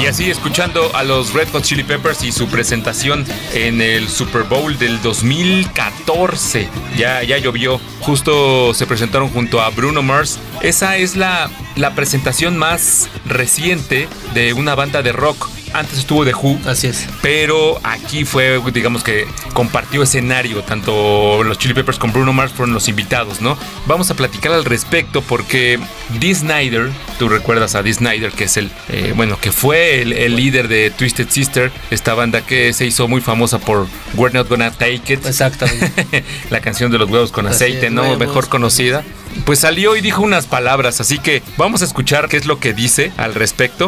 Y así escuchando a los Red Hot Chili Peppers y su presentación en el Super Bowl del 2014. Ya llovió. Justo se presentaron junto a Bruno Mars. Esa es la presentación más reciente de una banda de rock. Antes estuvo The Who. Así es. Pero aquí fue, digamos que compartió escenario. Tanto los Chili Peppers con Bruno Mars fueron los invitados, ¿no? Vamos a platicar al respecto porque Dee Snider, tú recuerdas a Dee Snider, que es que fue el líder de Twisted Sister, esta banda que se hizo muy famosa por We're Not Gonna Take It. Exactamente. La canción de los huevos con aceite, ¿no? Huevos. Mejor conocida. Pues salió y dijo unas palabras, así que vamos a escuchar qué es lo que dice al respecto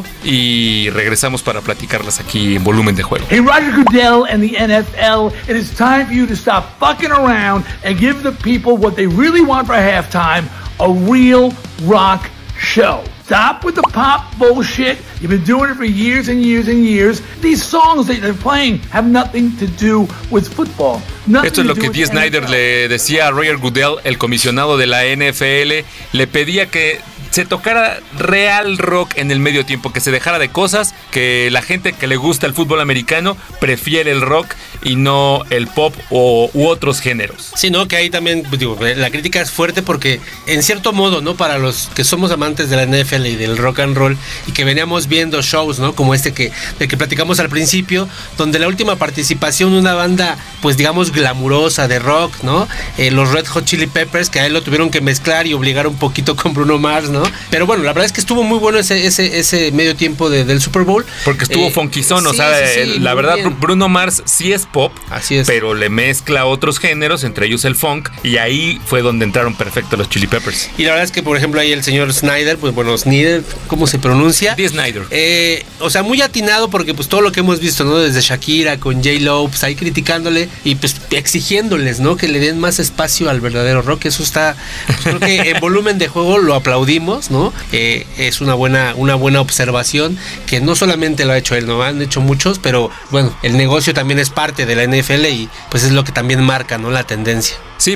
y regresamos para platicarlas aquí en Volumen de Juego. Hey, Roger Goodell and the NFL, it is time for you to stop fucking around and give the people what they really want for halftime, a real rock show. Stop with the pop bullshit. You've been doing it for years and years and years. These songs that they're playing have nothing to do with football. Esto es lo que Dee Snider le decía a Roger Goodell, el comisionado de la NFL. Le pedía que se tocara real rock en el medio tiempo, que se dejara de cosas, que la gente que le gusta el fútbol americano prefiere el rock y no el pop u otros géneros. Sí, ¿no? Que ahí también, digo, la crítica es fuerte porque en cierto modo, ¿no? Para los que somos amantes de la NFL y del rock and roll y que veníamos viendo shows, ¿no? Como del que platicamos al principio, donde la última participación de una banda, pues digamos, glamurosa de rock, ¿no? Los Red Hot Chili Peppers, que a él lo tuvieron que mezclar y obligar un poquito con Bruno Mars, ¿no? Pero bueno, la verdad es que estuvo muy bueno ese medio tiempo del Super Bowl. Porque estuvo funkyzón, o sea, la verdad, bien. Bruno Mars sí es pop, así es, pero le mezcla otros géneros, entre ellos el funk, y ahí fue donde entraron perfecto los Chili Peppers. Y la verdad es que, por ejemplo, ahí el señor Snyder, pues bueno, Snyder, ¿cómo se pronuncia? Dee Snider. O sea, muy atinado porque pues todo lo que hemos visto, ¿no? Desde Shakira con J-Lo, pues ahí criticándole y pues exigiéndoles, ¿no? Que le den más espacio al verdadero rock. Eso está, pues creo que en Volumen de Juego lo aplaudimos, ¿no? Es una buena observación que no solamente lo ha hecho él, no han hecho muchos, pero bueno, el negocio también es parte de la NFL y pues es lo que también marca, ¿no? La tendencia. Sí,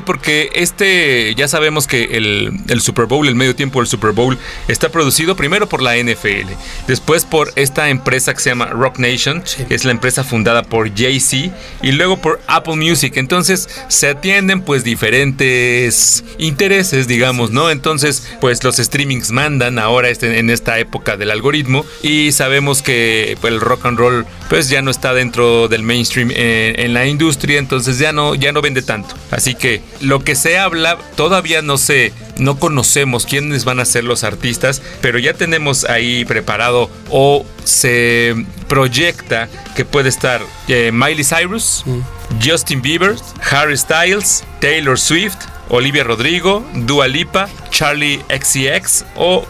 porque ya sabemos que el Super Bowl, el medio tiempo del Super Bowl, está producido primero por la NFL, después por esta empresa que se llama Rock Nation, sí. Es la empresa fundada por Jay-Z, y luego por Apple Music. Entonces se atienden pues diferentes intereses, digamos, ¿no? Entonces pues los streamings mandan ahora en esta época del algoritmo, y sabemos que pues, el rock and roll pues ya no está dentro del mainstream en la industria, entonces ya no vende tanto. Así que lo que se habla, todavía no conocemos quiénes van a ser los artistas, pero ya tenemos ahí preparado o se proyecta que puede estar Miley Cyrus, Justin Bieber, Harry Styles, Taylor Swift, Olivia Rodrigo, Dua Lipa, Charli XCX o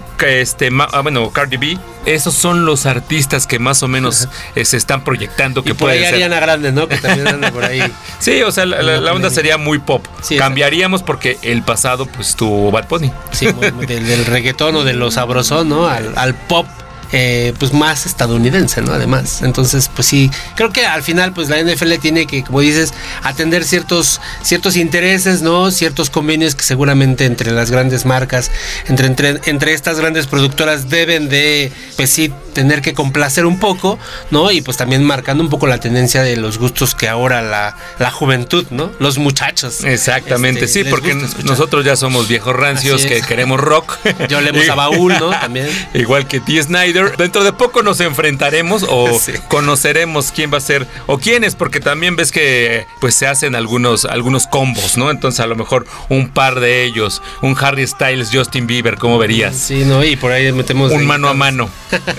Cardi B. Esos son los artistas que más o menos se están proyectando que pueden ser. Y por ahí Ariana Grande, ¿no? Que también anda por ahí. Sí, o sea, la onda sería muy pop. Sí, cambiaríamos porque el pasado pues tuvo Bad Bunny. Sí, del reggaetón o de lo sabrosón, ¿no? Al pop. Pues más estadounidense, ¿no? Además, entonces pues sí, creo que al final pues la NFL tiene que, como dices, atender ciertos intereses, ¿no? Ciertos convenios que seguramente entre las grandes marcas, entre estas grandes productoras deben de, pues sí, tener que complacer un poco, ¿no? Y pues también marcando un poco la tendencia de los gustos que ahora la juventud, ¿no? Los muchachos. Exactamente, sí, porque nosotros ya somos viejos rancios que queremos rock. Yo leemos a Baúl, ¿no? También. Igual que Dee Snider. Dentro de poco nos enfrentaremos o conoceremos quién va a ser o quiénes, porque también ves que pues se hacen algunos combos, ¿no? Entonces a lo mejor un par de ellos, un Harry Styles, Justin Bieber, ¿cómo verías? Sí, ¿no? Y por ahí metemos un mano a mano.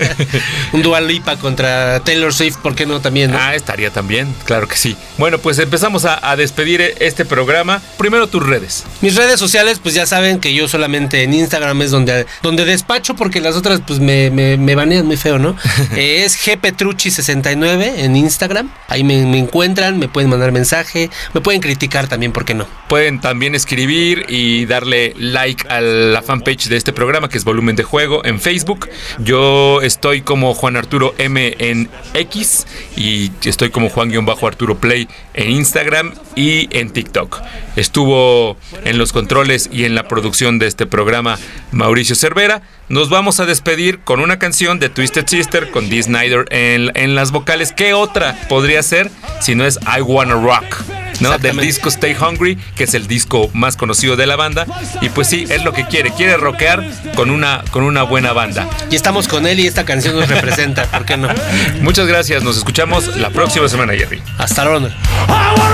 Un Dua Lipa contra Taylor Swift, ¿por qué no también? ¿no? Estaría también, claro que sí. Bueno, pues empezamos a despedir este programa. Primero tus redes. Mis redes sociales, pues ya saben que yo solamente en Instagram es donde despacho, porque las otras pues me banean muy feo, ¿no? Es gpetrucci69 en Instagram. Ahí me encuentran, me pueden mandar mensaje, me pueden criticar también, ¿por qué no? Pueden también escribir y darle like a la fanpage de este programa, que es Volumen de Juego, en Facebook. Yo estoy como Juan Arturo M en X y estoy como Juan-Arturo Play en Instagram y en TikTok. Estuvo en los controles y en la producción de este programa Mauricio Cervera. Nos vamos a despedir con una canción de Twisted Sister con Dee Snider en las vocales. ¿Qué otra podría ser si no es I Wanna Rock? ¿No? Del disco Stay Hungry, que es el disco más conocido de la banda. Y pues sí, es lo que quiere rockear con una buena banda. Y estamos con él y esta canción nos representa, ¿por qué no? Muchas gracias, nos escuchamos la próxima semana, Jerry. Hasta luego.